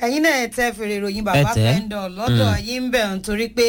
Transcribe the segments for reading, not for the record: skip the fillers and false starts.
ẹ̀yin náà tẹ́ fèrè ìròyìn bàbá fẹ́ńdọ̀ lọ́dọ̀ yín ń bẹ̀ nítorí pé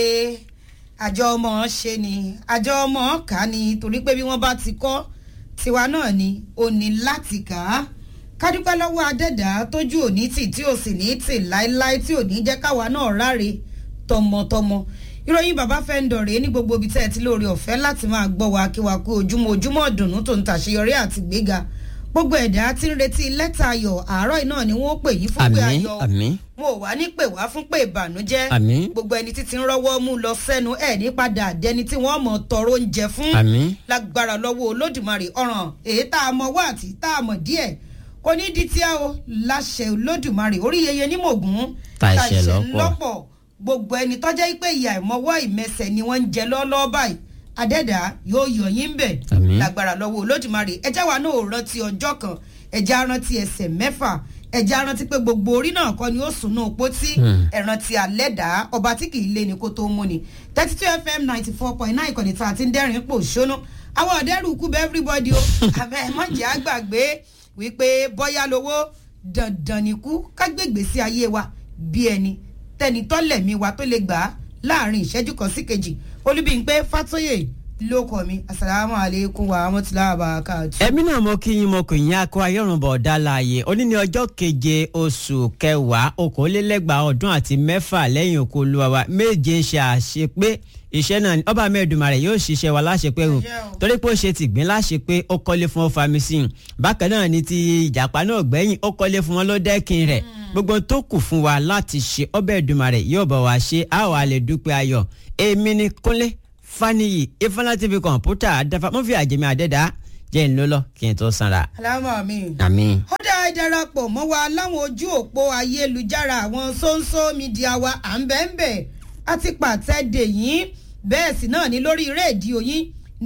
àjọ ọmọ ṣe ni àjọ ọmọ kà ní torí pé bí wọ́n bá ti kọ́ tiwa náà ni ó ní láti kà á kádúpẹ́ lọ́wọ́ adẹ́dá tójú òní tì tí ò sì ní tì láéláé tí ò ní jẹ́ káwa náà ráre tọmọtọmọ ìròyìn bàbá fẹ́ńdọ̀ rèé ní gbogbo ibi tẹ́ ẹ ti lóore ọ̀fẹ́ láti máa gbọ́ wa kí wa kú ojúmọ́ dùnú tó ń tàṣeyọrí àti gbéga gbogbo ẹ̀dá tí ń retí lẹ́tà ayọ̀ àárọ̀ iná ni wọ́n pè yín fún pé ayọ̀ wọn ò wá ní pè wá fún pé ìbànújẹ́ gbogbo ẹni títí ń rọ́wọ́ mú lọ sẹ́nu ẹ̀ ní padà dẹni tí wọ́n mọ̀ tọrọ oúnjẹ fún lágbára lọ́wọ́ olódùmarè ọ̀ràn èyí tá a mọ̀ wá àti tá a mọ̀ díẹ̀ kò ní di tí a ó láṣẹ olódùmarè orí yeye ní mògùn tàìṣẹ̀ lọ́pọ̀ gbogbo ẹni tọ́jẹ́ pé ìyà ìmọ̀wọ́ ìmẹsẹ̀ ni wọ́n ń jẹ lọ́lọ́ báyìí adẹ́dà yóò yọ yín bẹ̀ lágbára lọ́wọ́ olódùmarè ẹjẹ́ wa náà rántí ọjọ́ kan ẹjẹ́ rántí ẹsẹ̀ mẹ́fà ẹjẹ́ rántí pé gbogbo orí náà kọ́ ni ó sùn náà pótí ẹ̀rántí alẹ́dà ọba tí kì í lé ni kó tó mú ni 32 FM 94.9 ìkànnì tá a ti ń dẹ́rìn pò ṣónú àwọn ọ̀dẹ́rù kú bẹ́ everybody o àmọ́ ẹ má jẹ́ àgbàgbé wípé bọ́yá lówó dandan ni kú kágbègbè sí ayé wa bí ẹni tẹni tọ́lẹ̀mí wa tó lè gbà á láàrin ìṣẹ́jú kan sí kejì olúbíńpé fátóyè ló kọ mi asalaamu aleykum wa rahmatulahi wa barakatu. ẹ̀mí náà mo kí yín mo kò yín akọ ayọ́rùnbọ̀ ọ̀dà láàyè òní ní ọjọ́ keje oṣù kẹwàá okòólélẹ́gbàá ọdún àti mẹ́fà lẹ́yìn òkú olúwa wa méje ń ṣe àṣepé iṣẹ́ náà ni ọba mẹ́ẹ̀dùmarè yóò ṣiṣẹ́ wa láṣepé o torí pé ó ṣe tìgbín láṣepé ó kọ́lé fún ọfàmísìn bákan náà ni ti ìjàpá náà gbẹ̀yìn ó kọ́lé fún wọn ló dẹ́kin rẹ̀ gbogbo tó kù fún wa láti ṣe ọbẹ̀ Èdùmàrè yóò bọ̀ wá ṣe a wà lè dúpẹ́ ayọ̀ èmi ni Kúnlé Fáníyì Ifáńlá TV kọ̀ǹpútà àdáfà mo fi àjẹmí àdẹ́dá jẹ́ ń lọ́lọ́ kí n tó sanra. aláwọ̀ mi. àmín. ó dá darapọ̀ mọ́ wa láwọn ojú òpó ayélujára àwọn sóńsó mídíà wa à ń bẹ́ẹ̀ bẹ́ẹ̀ àti pàtẹ́dẹ̀ yín bẹ́ẹ̀ sì náà ní lórí rédíò yín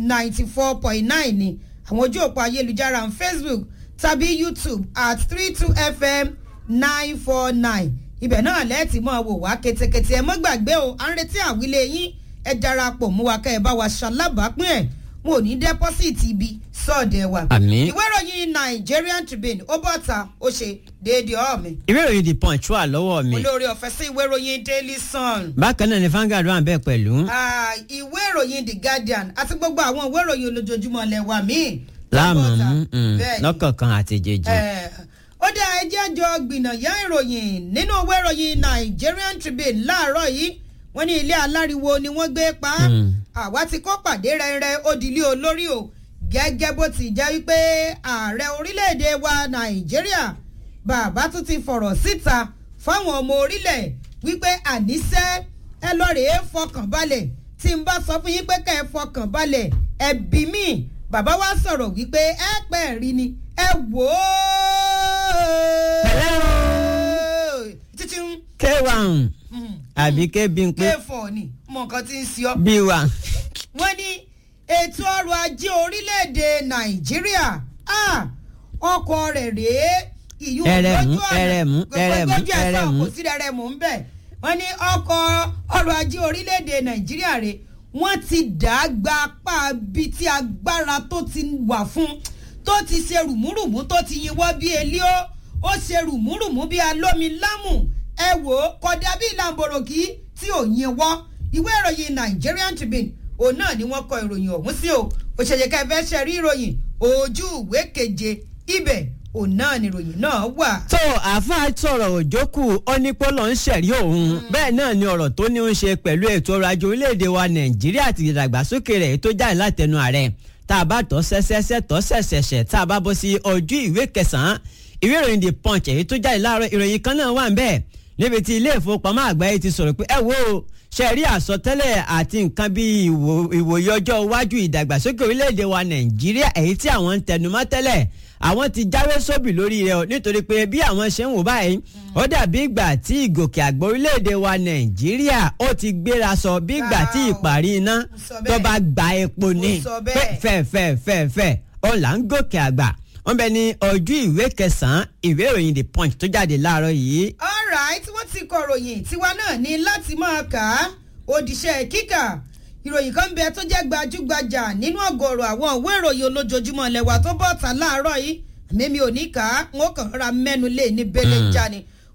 94.9 ni àwọn ojú òpó ayélujára Facebook tàbí YouTube at 32FM 949 ibẹ̀ náà lẹ́ẹ̀tì mọ́ wò wá ketekete ẹ mọ́ gbàgbé o à ń retí àwílé yín ẹ darapọ̀ mú wa kẹ́ ẹ bá wa ṣalábàápín ẹ̀ wọn ò ní dẹ́pọ́sìtì ibi sọ́ọ̀dẹ̀ wa. àmín. ìwé ìròyìn Nigerian Tribune ó bọ́ta ó ṣe déédéé ọ̀ mi. ìwé ìròyìn The Punch wà lọ́wọ́ mi. olórí ọ̀fẹ́ sí ìwé ìròyìn Daily Sun. bákan náà ni Vanguard wà bẹ́ẹ̀ pẹ̀lú. ìwé ìròyìn The Guardian àti gbogbo àwọn ìwé ìròyìn olójoojúmọ́ lẹ́wà míì. láàmú lọ́kọ̀ọ̀kan àti jèjì. ó dá ẹjẹ́ jọ gbìnàyà ìròyìn nínú ìwé ìròyìn Nigerian Tribune láàárọ̀ yìí wọ́n ní ilé aláriwo ni wọ́n gbé pa á àwa ti kọ́ pàdé rẹ́rẹ́ ó di ilé olórí o gẹ́gẹ́ bó ti jẹ́ wípé ààrẹ orílẹ̀-èdè wa Nàìjíríà bàbá tún ti fọ̀rọ̀ síta fáwọn ọmọ orílẹ̀ wípé àníṣe ẹ lọ rèé fọkàn balẹ̀ tí n bá sọ fún yín pé kẹ́ ẹ fọkàn balẹ̀ ẹ bí mi bàbá wa sọ̀rọ̀ wípé ẹ pẹ́ rí ni ẹ wò ó. títí K1 àbí K-Bímpé. K4 ni mọ nǹkan tí ń ṣe ọ́. B1. wọ́n ní ètò ọrọ̀ ajé orílẹ̀-èdè Nàìjíríà ọkọ̀ rẹ̀ rèé ìyún lójú ọ̀nà gbogbo kò sí ẹrẹ̀mú ń bẹ̀. wọ́n ní ọkọ̀ ọrọ̀ ajé orílẹ̀-èdè Nàìjíríà rèé wọ́n ti dàgbà apá bíi tí agbára tó ti wà fún tó ti ṣe rùmúrùmú tó ti yinwọ́ bí elíó ó ṣe rùmúrùmú bí alómi lámù ẹ wò ó kódà bí làǹbòròkì tí ò yinwọ́ ìwé ìròyìn Nigerian Tribune òun náà ni wọ́n kọ ìròyìn ọ̀hún sí o òṣèlè kẹfẹ́ ṣe rí ìròyìn ojú ìwé keje ibẹ̀ òun náà ni ìròyìn náà wà. tó àáfàá sọ̀rọ̀ òjókù ọ́nípọ́lọ́ ń ṣẹ̀rí òun bẹ́ẹ̀ náà ni ọ̀rọ̀ tó ní ń ṣe pẹ̀lú ètò ọrọ̀ ajé orílẹ̀-èdè wa Nàìjíríà àti ìdàgbàsókè rẹ̀ tó jáde látẹnu ààrẹ tá a bá tọ́ sẹ́sẹ́sẹ́ tọ́ sẹ̀sẹ̀sẹ̀ tá a bá bọ́ sí ojú ìwé kẹsàn-án ìwé ìròyìn The Punch èyí tó jáde láàárọ̀ ìròyìn kan náà wà ń bẹ́ẹ̀ níbi tí ilé ìfowópamọ́ àgbáyé ti sọ̀rọ̀ pé ẹ wo ṣe rí àsọtẹ́lẹ̀ àti nǹkan bíi ìwòye ọjọ́ iwájú ìdàgbàsókè orílẹ̀-èdè wa Nàìjíríà èyí tí àwọn ń tẹnumọ́ tẹ́lẹ̀ àwọn ti jáwé sóbì lórí rẹ̀ nítorí pé bí àwọn ṣe ń wò báyìí ó dàbí ìgbà tí ìgòkè àgbà orílẹ̀-èdè wa Nàìjíríà ó ti gbéra sọ bí ìgbà tí ìparí iná tó bá gba epo ní fẹ́ẹ̀fẹ́ẹ̀fẹ́ẹ̀fẹ́ ọ̀là ń gòkè àgbà wọ́n bẹ ní ojú ìwé kẹsàn-án ìwé ìròyìn The Punch tó jáde láàárọ̀ yìí. alright wọ́n ti kọ ròyìn tiwa náà ní láti máa kà á òdìṣẹ́ kíkà ìròyìn kan bẹ tó jẹ́ gbajúgbajà nínú ọ̀gọ̀rọ̀ àwọn ìwé ìròyìn olójoojúmọ́ lẹ́wà tó bọ̀ ta láàárọ̀ yìí mímí ò ní kà á wọn kàn ra mẹ́nu lé ní bẹ́lẹ̀ já ni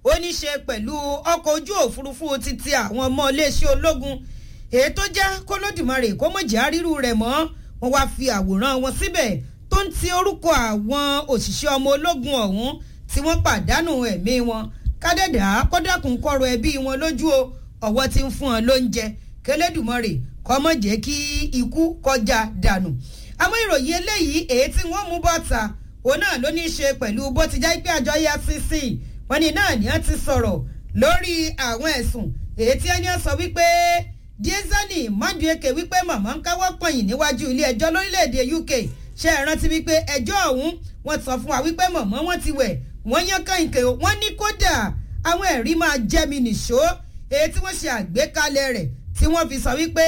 ó ní ṣe pẹ̀lú ọkọ̀ ojú òfurufú títí àwọn ọmọ iléeṣẹ́ ológun èyí tó jẹ́ kólódùmarè kó mọ̀ jẹ́ àrírù rẹ̀ mọ́ wọn wá fi àwòrán wọn síbẹ̀ tó ń ti orúkọ àwọn òṣìṣẹ́ ọmọ ológun ọ̀hún tí wọ́n pàdánù ẹ̀mí wọn kádẹ́dà kọ́dàkùn kọ́rọ̀ ẹbí wọn lójú o ọ̀wọ́ ti ń fún wọn lóúnjẹ kẹlẹ́dùmarè kó mọ̀ jẹ́ kí ikú kọjá dànù àmọ́ ìròyìn eléyìí èyí tí wọ́n mú bọ́ta òun náà ló ní í ṣe pẹ̀lú bó ti jẹ́ pé àjọ EFCC wọ́n ní náà ni wọ́n ti sọ̀rọ̀ lórí àwọn ẹ̀sùn èyí tí ẹni sọ wípé Diezani Madueke wípé màmá ń káwọ́ pọ̀nyìn níwájú ilé ẹjọ́ lórílẹ̀‐èdè UK ṣe é rántí wípé ẹjọ́ ọ̀hún wọ́n sọ fún wa wípé màmá wọn ti wẹ̀ wọ́n yán kànkè wọ́n ní kódà àwọn ẹ̀rí máa jẹ́ mi nìṣó èyí tí wọ́n ṣe àgbékalẹ̀ rẹ̀ tí wọ́n fi sọ wípé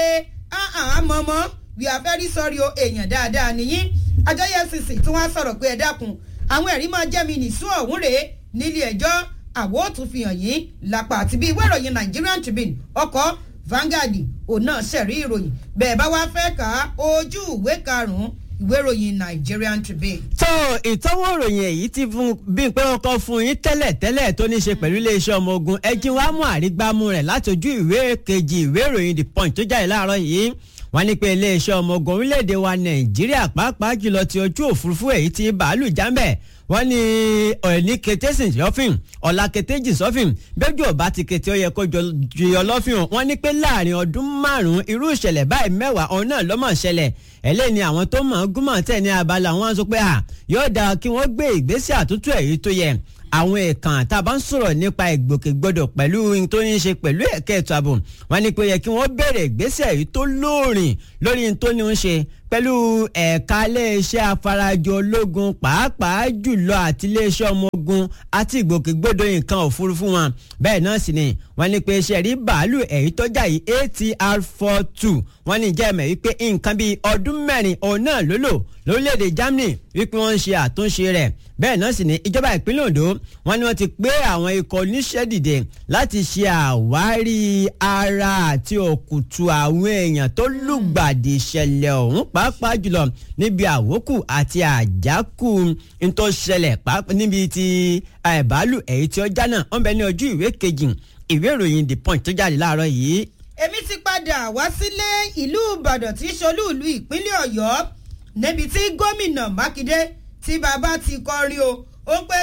mọ̀mọ́ we are very sorry o èèyàn dáadáa nìyí àjọ EFCC tí wọ́n á sọ̀rọ̀ pé ẹ dákun àwọn ẹ̀rí máa jẹ́ mi nìṣó ọ̀hún rèé nílé ẹjọ́ àwọ̀ òtún fi hàn yín lápá àti bí ìwé ìròyìn Nigerian Tribune ọkọ̀ Vanguard òun náà ṣẹ̀rí ìròyìn bẹ́ẹ̀ bá wá fẹ́ kà á ojú ìwé karùn-ún ìwé ìròyìn Nigerian Tribune. tó ìtọ́wọ́ ìròyìn èyí ti fún bí pé wọ́n kọ́ fún yín tẹ́lẹ̀ tó ní ṣe pẹ̀lú iléeṣẹ́ ọmọ ogun ẹjí wa mú àrígbámú rẹ̀ láti ojú ìwé kejì ìwé ìròyìn The Punch tó jáde láàárọ̀ yìí wọ́n ní pé iléeṣẹ́ ọmọ ogun orílẹ̀-èdè wa Nàìjíríà pàápàá jùlọ ti ojú òfurufú èyí tí bàálù jámbẹ̀ wọ́n ní ọ̀ní kété sì sọ́fìn ọ̀la kété jì sọ́fìn bẹ́jọ́ ọba ti kété ó yẹ kó jọyọ lọ́fìn wọ́n ní pé láàrin ọdún márùn-ún irú ìṣẹ̀lẹ̀ báyìí mẹ́wàá ọ̀hún náà ló máa ṣẹlẹ̀ ẹlẹ́ni àwọn tó mọ̀ gúnmọ̀ tẹ̀ ní abala wọn sọ pé yóò dáa kí wọ́n gbé ìgbésẹ̀ àtúntò èyí tó yẹ àwọn ẹ̀kan tá a bá ń sọ̀rọ̀ nípa ìgbòkègbodò pẹ̀lú ohun tó ní í ṣe pẹ̀lú ẹ̀ka ètò ààbò wọn ni pé ó yẹ kí wọ́n bẹ̀rẹ̀ ìgbésẹ̀ èyí tó lóòrìn lórí ohun tó ní í ṣe pẹ̀lú ẹ̀ka iléeṣẹ́ afarajọ ológun pàápàá jùlọ àti iléeṣẹ́ ọmọ ogun àti ìgbòkègbodò nǹkan òfurufú wọn bẹ́ẹ̀ náà sì ni wọ́n ní pé ṣe rí bàálù èyí tó jà yìí ATR-42 wọ́n ní jẹ́ ẹ̀mẹ̀ wípé nǹkan bíi ọdún mẹ́rin òun náà ló lò lórílẹ̀‐èdè Germany wípé wọ́n ń ṣe àtúnṣe rẹ̀ bẹ́ẹ̀ náà sì ni ìjọba ìpínlẹ̀ Ondo wọ́n ní wọ́n ti pé àwọn ikọ̀ oníṣẹ́ dìde láti ṣe àwárí ara àti òkùtù àwọn èèyàn tó lùgbàdì ìṣẹ̀lẹ̀ ọ̀hún pàápàá jùlọ níbi àwókù àti àjákù tó ṣẹlẹ̀ níbi ti àìbálù èyí tí ó já náà wọ́n bẹ ní ojú ìwé kejì ìwé ìròyìn The Punch tó jáde láàárọ̀ yìí. èmi ti padà wá sílé ìlú Ìbàdàn tí í ṣolú ìlú ìpínlẹ̀ Ọ̀yọ́ níbi tí gómìnà Mákindé tí bàbá ti kọrin o ó pé